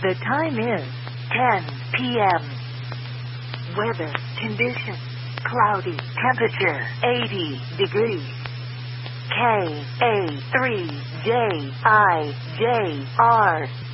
The time is 10 p.m. Weather condition cloudy. Temperature 80 degrees. KA3JIJR